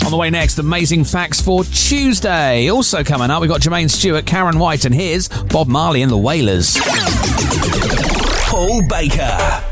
On the way next, amazing facts for Tuesday. Also coming up, we've got Jermaine Stewart, Karen White, and here's Bob Marley and the Wailers. Paul Baker.